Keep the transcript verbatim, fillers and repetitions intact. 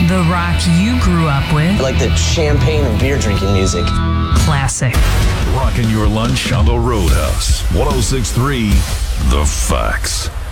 The rock you grew up with. Like the champagne of beer drinking music. Classic. Rocking your lunch on the Roadhouse. one oh six point three The Facts.